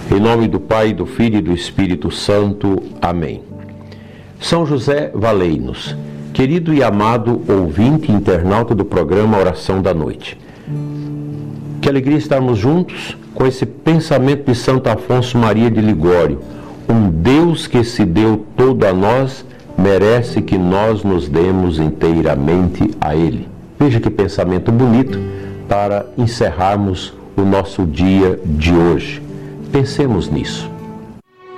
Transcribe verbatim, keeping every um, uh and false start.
Em nome do Pai, do Filho e do Espírito Santo. Amém. São José, valei-nos. Querido e amado ouvinte e internauta do programa Oração da Noite. Que alegria estarmos juntos com esse pensamento de Santo Afonso Maria de Ligório. Um Deus que se deu todo a nós, merece que nós nos demos inteiramente a Ele. Veja que pensamento bonito para encerrarmos o nosso dia de hoje. Pensemos nisso.